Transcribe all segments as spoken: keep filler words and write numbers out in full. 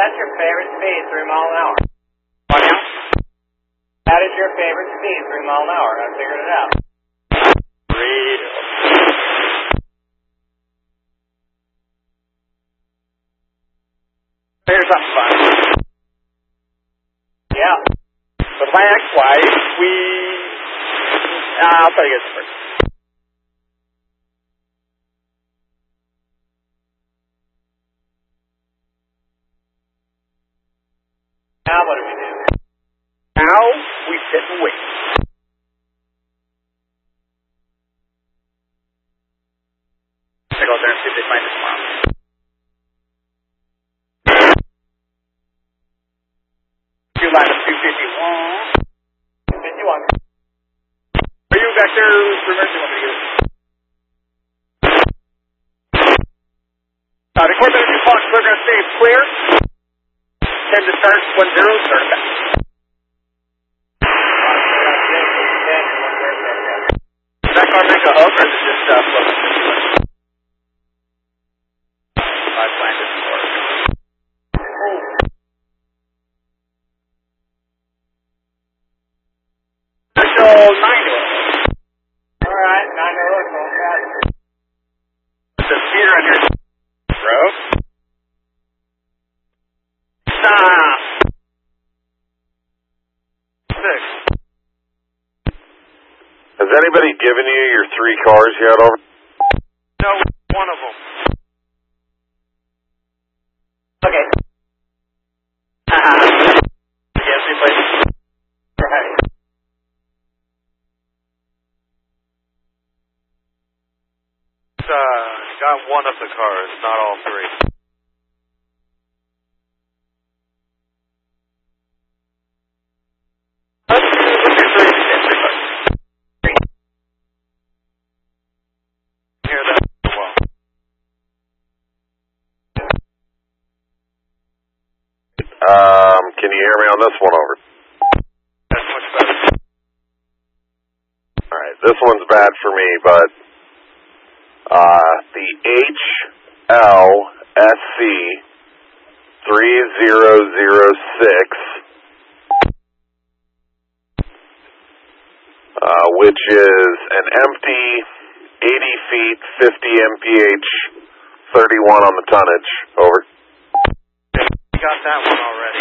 That's your favorite speed, three mile an hour. What now? That is your favorite speed, three mile an hour. I figured it out. Real. Here's something fun. Yeah. The Lax-wise, we... Uh, I'll tell you guys first. Now what do we do? Now we sit and wait. I go out there and see if they find it tomorrow. Two line of two fifty-one. two fifty-one. Are you back there? Emergency want me to get it? Uh, the Corvette and Fox, they're going to stay clear. ten to start, one zero, start back. Does that car make a hook or is it just uh, floating? I planned it for it. Special nine to it. Alright, nine to it, going fast. What's the speeder on your road? Stop! Six. Has anybody given you your three cars yet over? No, one of them. Okay. Uh-huh. Yes, we played. Right. Uh, got one of the cars, not all three. Let's do, let's do three. Yeah, three cars. Three. Hear that well. Um, can you hear me on this one over? That's much better. Alright, this one's bad for me, but uh, the H L S C three zero zero six, uh, which is an empty eighty feet, fifty M P H, thirty-one on the tonnage, over. We got that one already.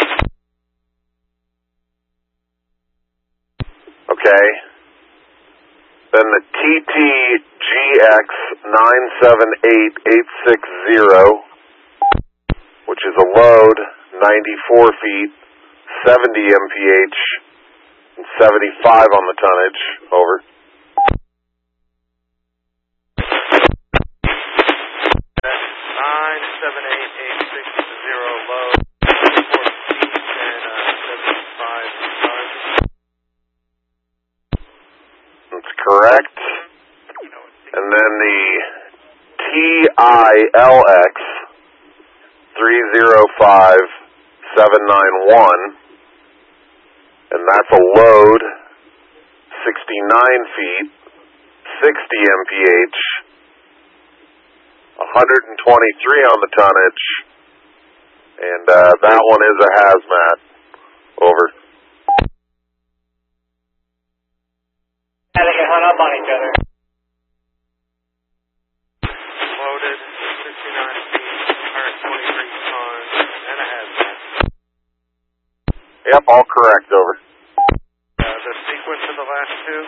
Okay. Then the T T G X nine seven eight eight six zero, which is a load, ninety-four feet, seventy M P H, and seventy-five on the tonnage, over. nine seven eight eight six zero low, four feet, and uh, seventy-five tons. That's correct. And then the T I L X three zero five seven nine one, and that's a load, sixty-nine feet, sixty M P H, one hundred twenty-three on the tonnage, and uh, that one is a hazmat, over. Yeah, they get hung up on each other. Loaded, sixty-nine feet, one hundred twenty-three tons, and a hazmat. Yep, all correct, over. Uh, the sequence of the last two?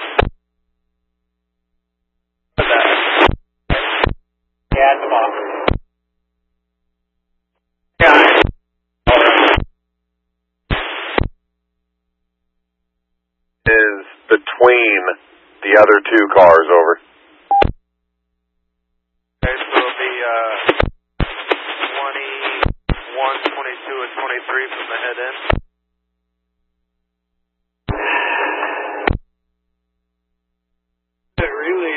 Yeah, it's a bottom. Got it. Is between the other two cars, over. Okay, so it'll be uh, twenty-one, twenty-two, and twenty-three from the head end. Really?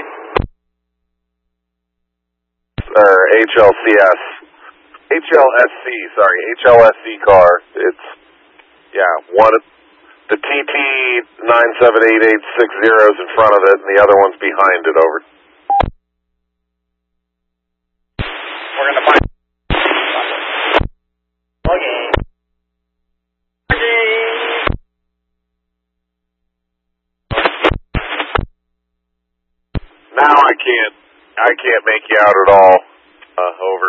Or H L C S. H L S C, sorry, H L S C car. It's, yeah, one of the T T nine seven eight eight six zero is in front of it, and the other one's behind it, over. We're going to find... Okay. Now I can't, I can't make you out at all. Uh, over.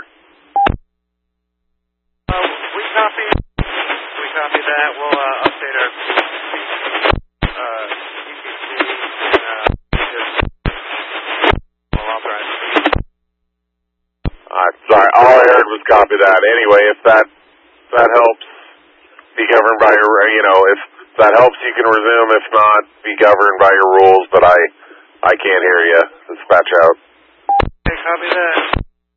Uh, we copy, we copy that. We'll uh, update our uh, E T C and uh, just, we'll authorize it. Uh, sorry, all I heard was copy that. Anyway, if that, if that helps, be governed by your, you know, if that helps, you can resume. If not, be governed by your rules. But I, I can't hear you. Dispatch out. Okay, copy that.